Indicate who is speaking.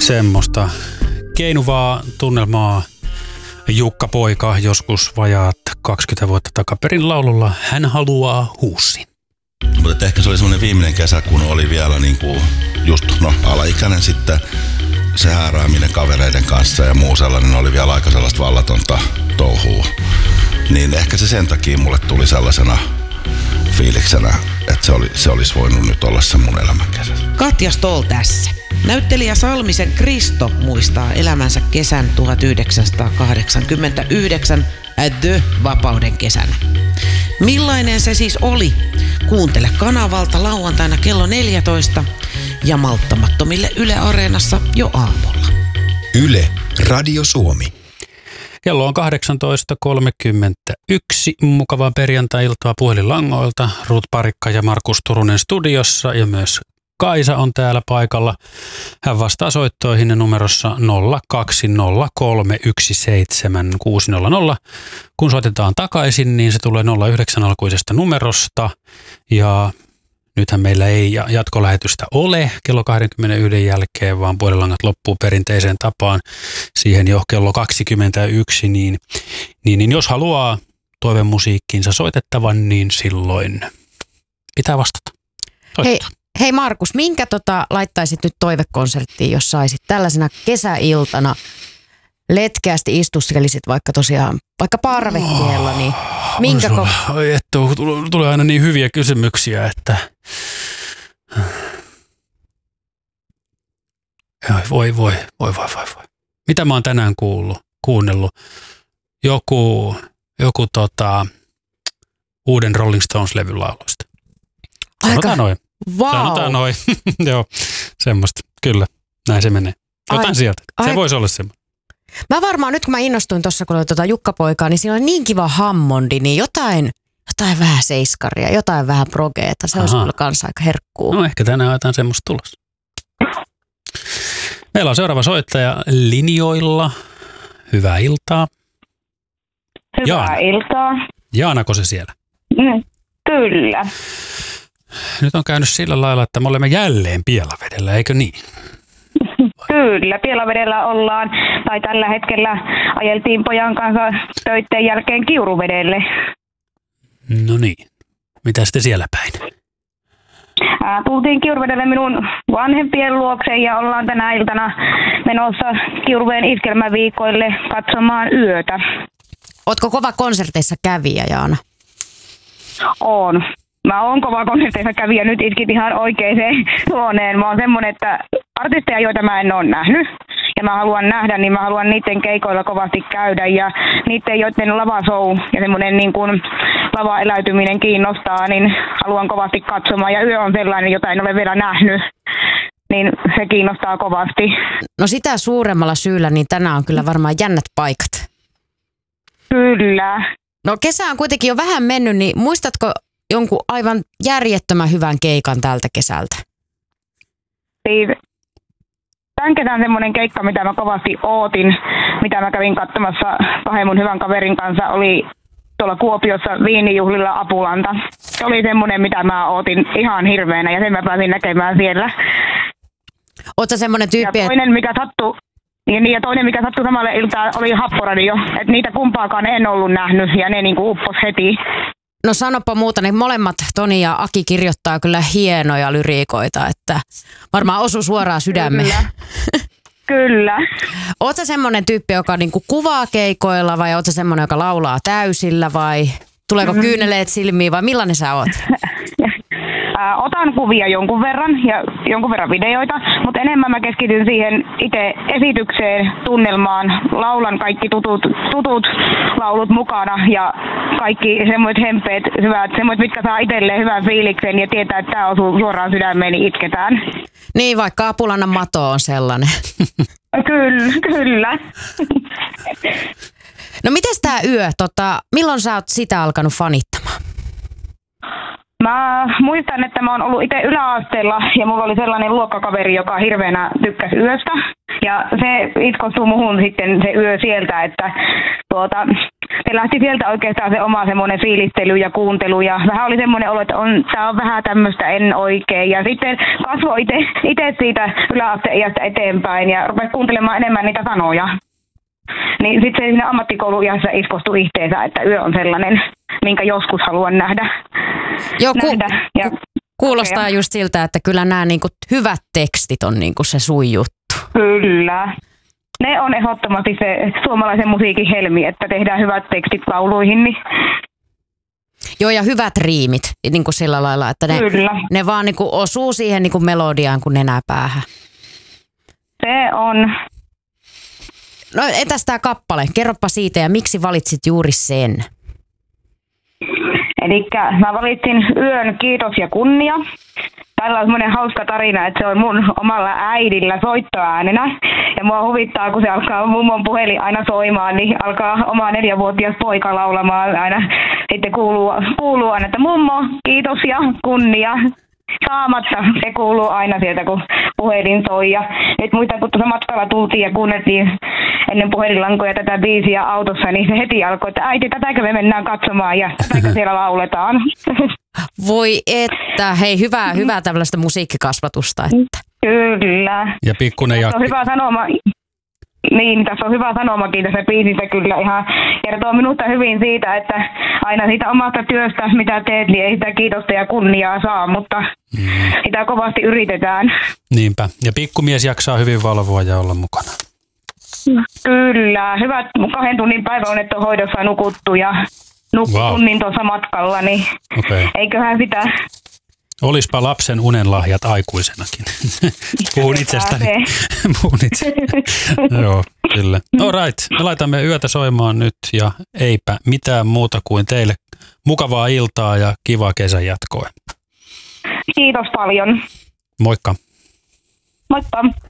Speaker 1: Semmoista keinuvaa tunnelmaa Jukka Poika joskus vajaat 20 vuotta takaperin laululla Hän haluaa huussin.
Speaker 2: Mutta ehkä se oli semmoinen viimeinen kesä, kun oli vielä niinku just alaikäinen sitten. Se häärääminen kavereiden kanssa ja muu sellainen oli vielä aika sellaista vallatonta touhua. Niin ehkä se sen takia mulle tuli sellaisena fiiliksenä, että se olisi voinut nyt olla se mun elämän kesä.
Speaker 3: Katja Stoll tässä. Näyttelijä Salmisen Kristo muistaa elämänsä kesän 1989 The-vapauden kesänä. Millainen se siis oli? Kuuntele kanavalta lauantaina kello 14 ja malttamattomille Yle Areenassa jo aamulla.
Speaker 4: Yle Radio Suomi.
Speaker 1: Kello on 18.31. Mukavaa perjantai-iltaa puhelinlangoilta. Ruut Parikka ja Markus Turunen studiossa ja myös Kaisa on täällä paikalla. Hän vastaa soittoihin numerossa 020317600. Kun soitetaan takaisin, niin se tulee 09 alkuisesta numerosta. Ja nythän meillä ei jatkolähetystä ole kello 21 jälkeen, vaan puhelinlangat loppuu perinteiseen tapaan siihen jo kello 21. Niin jos haluaa toivemusiikkiinsa soitettavan, niin silloin pitää vastata.
Speaker 5: Hei Markus, minkä laittaisit nyt toivekonserttiin, jos saisit tällaisena kesäiltana letkeästi istuskelisit vaikka parvekkeella, niin minkä
Speaker 1: tulee aina niin hyviä kysymyksiä, että voi. Mitä mä oon tänään kuunnellut? Joku uuden Rolling Stones-levyn lauluista. Sanotaan noin.
Speaker 5: Wow.
Speaker 1: Sanotaan noin. Joo, semmoista. Kyllä, näin se menee. Jotain sieltä. Se voisi olla semmoinen.
Speaker 5: Mä varmaan nyt kun mä innostuin tuossa, kun oli Jukka Poikaa, niin siinä oli niin kiva Hammondi, niin jotain vähän seiskaria, jotain vähän progeeta. Se olisi kyllä kanssa aika herkkuu.
Speaker 1: No ehkä tänään jotain semmoista tulossa. Meillä on seuraava soittaja linjoilla. Hyvää iltaa.
Speaker 6: Hyvää iltaa.
Speaker 1: Jaanako se siellä?
Speaker 6: Kyllä.
Speaker 1: Nyt on käynyt sillä lailla, että me olemme jälleen Pielavedellä, eikö niin?
Speaker 6: Kyllä, Pielavedellä ollaan, tai tällä hetkellä ajeltiin pojan kanssa töitten jälkeen Kiuruvedelle.
Speaker 1: No niin, mitä sitten siellä päin?
Speaker 6: Tultiin Kiuruvedelle minun vanhempien luokse ja ollaan tänä iltana menossa Kiuruveden iskelmäviikoille katsomaan yötä.
Speaker 5: Ootko kova konserteissa kävijä, Jaana?
Speaker 6: On. Mä oon kova konserteissa kävijä, nyt iskit ihan oikeeseen tuoneen. Mä oon semmonen, että artisteja, joita mä en ole nähnyt ja mä haluan nähdä, niin mä haluan niiden keikoilla kovasti käydä ja niiden, joiden lavashow ja semmoinen niin kuin lavaeläytyminen kiinnostaa, niin haluan kovasti katsomaan ja yö on sellainen, jota en ole vielä nähnyt, niin se kiinnostaa kovasti.
Speaker 5: No sitä suuremmalla syyllä, niin tänään on kyllä varmaan jännät paikat.
Speaker 6: Kyllä.
Speaker 5: No kesä on kuitenkin jo vähän mennyt, niin muistatko jonkun aivan järjettömän hyvän keikan tältä kesältä?
Speaker 6: Siis tämän kesän semmoinen keikka, mitä mä kovasti ootin, mitä mä kävin katsomassa kahden mun hyvän kaverin kanssa, oli tuolla Kuopiossa viinijuhlilla Apulanta. Se oli semmoinen, mitä mä ootin ihan hirveänä ja sen mä pääsin näkemään siellä.
Speaker 5: Ootko semmoinen tyyppi,
Speaker 6: ja toinen, mikä sattui samalle iltaan, oli Happoradio. Että niitä kumpaakaan en ollut nähnyt ja ne niinku uppos heti.
Speaker 5: No sanoppa muuta, ne molemmat Toni ja Aki kirjoittaa kyllä hienoja lyriikoita, että varmaan osu suoraan sydämeen.
Speaker 6: Kyllä.
Speaker 5: Ootko semmoinen tyyppi, joka niinku kuvaa keikoilla vai ootko semmoinen, joka laulaa täysillä vai tuleeko kyyneleet silmiin vai millainen sä oot?
Speaker 6: Otan kuvia jonkun verran ja jonkun verran videoita, mutta enemmän mä keskityn siihen itse esitykseen, tunnelmaan. Laulan kaikki tutut laulut mukana ja kaikki semmoiset hempeet, hyvät, semmoiset, mitkä saa itselleen hyvän fiiliksen ja tietää, että tämä osuu suoraan sydämeen, niin itketään.
Speaker 5: Niin, vaikka Apulannan mato on sellainen.
Speaker 6: Kyllä.
Speaker 5: No mites tää yö? Milloin sä oot sitä alkanut fanittamaan?
Speaker 6: Mä muistan, että mä oon ollut itse yläasteella ja mulla oli sellainen luokkakaveri, joka hirveänä tykkäsi yöstä. Ja se itkostui muhun sitten se yö sieltä, että se lähti sieltä oikeastaan se oma semmoinen fiilistely ja kuuntelu. Ja vähän oli semmoinen olo, että tää on vähän tämmöistä en oikein. Ja sitten kasvoi itse siitä yläasteiästä eteenpäin ja rupesi kuuntelemaan enemmän niitä sanoja. Niin sitten se siinä ammattikouluiässä iskostui itteensä, että yö on sellainen, minkä joskus haluan nähdä.
Speaker 5: Joo, kuulostaa just siltä, että kyllä nämä niinku hyvät tekstit on niinku se sun juttu.
Speaker 6: Kyllä. Ne on ehdottomasti se suomalaisen musiikin helmi, että tehdään hyvät tekstit lauluihin. Niin.
Speaker 5: Joo, ja hyvät riimit niin kuin sillä lailla, että ne vaan niin kuin osuu siihen niin kuin melodiaan kuin nenäpäähän.
Speaker 6: Se on.
Speaker 5: No entäs tää kappale? Kerropa siitä ja miksi valitsit juuri sen?
Speaker 6: Elikkä mä valitsin Yön kiitos ja kunnia. Täällä on semmoinen hauska tarina, että se on mun omalla äidillä soittoäänenä. Ja mua huvittaa, kun se alkaa mummon puhelin aina soimaan, niin alkaa oma 4-vuotias poika laulamaan aina. Sitten kuuluu aina, että mummo, kiitos ja kunnia. Saamatta, se kuuluu aina sieltä, kun puhelin soi. Ja nyt muistan, kun tuossa matkalla tultiin ja kuunneltiin ennen puhelinlankoja tätä biisiä autossa, niin se heti alkoi, että äiti, tätäkö me mennään katsomaan ja tätäkö siellä lauletaan.
Speaker 5: Voi että, hei hyvää tällaista musiikkikasvatusta. Että.
Speaker 6: Kyllä.
Speaker 1: Ja pikkuinen
Speaker 6: Jakki. On hyvä sanoma. Niin, tässä on hyvä sanomakin tässä biisissä kyllä ihan kertoo minusta hyvin siitä, että aina siitä omasta työstä, mitä teet, niin ei sitä kiitosta ja kunniaa saa, mutta sitä kovasti yritetään.
Speaker 1: Niinpä. Ja pikkumies jaksaa hyvin valvoa ja olla mukana.
Speaker 6: Kyllä. Hyvät 2 tunnin päiväunettohoidossa nukuttu ja tunnin tuossa matkalla, niin eiköhän sitä...
Speaker 1: Olispa lapsen unenlahjat aikuisenakin. Puhun itsestäni. Puhun itsestäni. Joo, kyllä. All right, me laitamme Yötä soimaan nyt ja eipä mitään muuta kuin teille mukavaa iltaa ja kivaa kesän jatkoa.
Speaker 6: Kiitos paljon.
Speaker 1: Moikka.
Speaker 6: Moikka.